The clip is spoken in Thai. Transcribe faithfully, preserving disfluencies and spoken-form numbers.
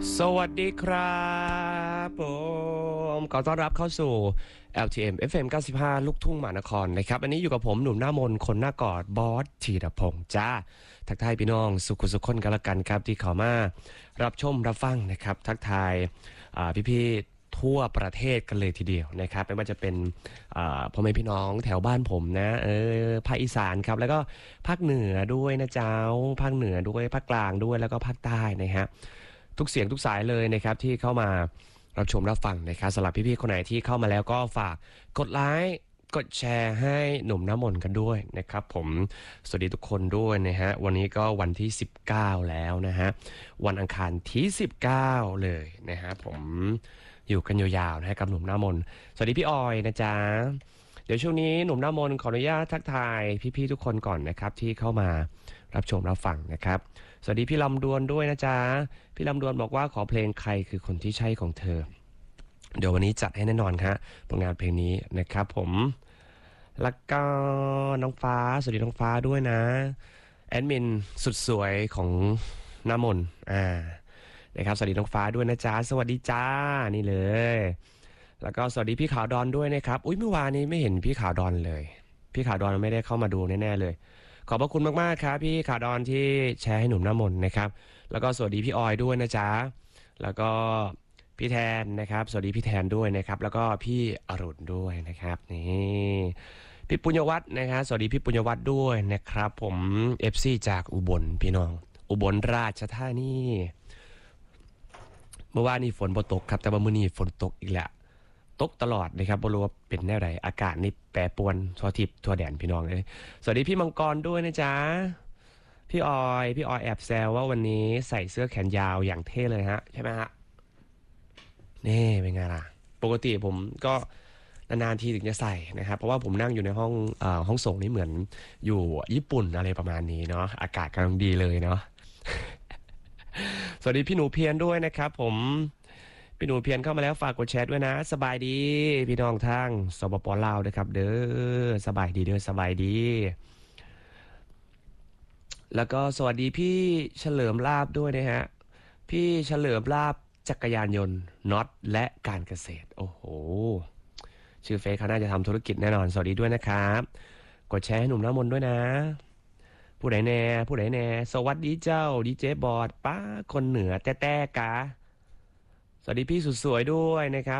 สวัสดีครับผมขอต้อนรับเข้าสู่ แอล ที เอ็ม เอฟ เอ็ม เก้าสิบห้า ลูกทุ่งมหานครนะครับอันนี้อยู่กับผมหนุ่มหน้ามนคนหน้ากอดบอสธีรพงษ์จ้าทักทายพี่น้องสุขุสุขคนกันละกันครับที่เขามารับชมรับฟังนะครับทักทายพี่ๆทั่วประเทศกันเลยทีเดียวนะครับไม่ว่าจะเป็นพ่อแม่พี่น้องแถวบ้านผมนะเออภาคอีสานครับแล้วก็ภาคเหนือด้วยนะเจ้าภาคเหนือด้วยภาคกลางด้วยแล้วก็ภาคใต้นะฮะ ทุกเสียงทุกสายเลยนะครับที่เข้ามารับชมรับฟังนะครับสำหรับพี่ๆคนไหนที่เข้ามาแล้วก็ฝากกดไลค์กดแชร์ให้หนุ่มน้ำมนต์กันด้วยนะครับผมสวัสดีทุกคนด้วยนะฮะวันนี้ก็วันที่สิบเก้าแล้วนะฮะวันอังคารที่สิบเก้าเลยนะฮะผมอยู่กันยาวๆนะฮะกับหนุ่มน้ำมนต์สวัสดีพี่ออยนะจ๊ะเดี๋ยวช่วงนี้หนุ่มน้ำมนต์ขออนุญาตทักทายพี่ๆทุกคนก่อนนะครับที่เข้ามารับชมรับฟังนะครับสวัสดีพี่ลำดวนด้วยนะจ๊ะพี่ลำดวนบอกว่าขอเพลงใครคือคนที่ใช่ของเธอเดี๋ยววันนี้จัดให้แน่นอนครับผลงานเพลงนี้นะครับผมแล้วก็น้องฟ้าสวัสดีน้องฟ้าด้วยนะแอดมินสุดสวยของน้ำมนต์อ่านะครับสวัสดีน้องฟ้าด้วยนะจ๊ะสวัสดีจ้านี่เลยแล้วก็สวัสดีพี่ขาวดอนด้วยนะครับอุ้ยเมื่อวานนี้ไม่เห็นพี่ขาวดอนเลยพี่ขาวดอนไม่ได้เข้ามาดูแน่ๆเลยขอบพระคุณมากๆครับพี่ขาวดอนที่แชร์ให้หนุ่มน้ำมนต์นะครับแล้วก็สวัสดีพี่ออยด้วยนะจ๊ะแล้วก็พี่แทนนะครับสวัสดีพี่แทนด้วยนะครับแล้วก็พี่อรุณด้วยนะครับนี่พี่ปุญญวัฒน์นะครับสวัสดีพี่ปุญญวัฒน์ด้วยนะครับผม เอฟ ซี จากอุบลพี่น้องอุบลราชธานีเมื่อวานนี้ฝนบ่ตกครับแต่ว่ามื้อนี้ฝนตกอีกแล้วตกตลอดนะครับบ่รู้ว่าเป็นแนวใดอากาศนี่แปรปรวนทั่วทิศทั่วแดนพี่น้องเลยสวัสดีพี่มังกรด้วยนะจ๊ะพี่ออยพี่ออยแอบแซวว่าวันนี้ใส่เสื้อแขนยาวอย่างเท่เลยฮะใช่ไหมฮะนี่เป็นไงล่ะปกติผมก็นานๆทีถึงจะใส่นะครับเพราะว่าผมนั่งอยู่ในห้องเอ่อห้องส่งนี่เหมือนอยู่ญี่ปุ่นอะไรประมาณนี้เนาะอากาศกำลังดีเลยเนาะ สวัสดีพี่หนูเพียรด้วยนะครับผมพี่หนูเพียรเข้ามาแล้วฝากกดแชร์ด้วยนะสบายดีพี่น้องทางสปปลาวด้วยครับเด้อสบายดีเด้อสบายดีแล้วก็สวัสดีพี่เฉลิมลาบด้วยนะฮะพี่เฉลิมลาบจักรยานยนต์น็อตและการเกษตรโอ้โหชื่อเฟซเขาน่าจะทำธุรกิจแน่นอนสวัสดีด้วยนะครับกดแชร์ให้หนุ่มน้ำมนต์ด้วยนะผู้ใดแน่ผู้ใดแน่สวัสดีเจ้าดีเจบอดป้าคนเหนือแต้ๆกา สวัสดีพี่สุดสวยด้วยนะครับ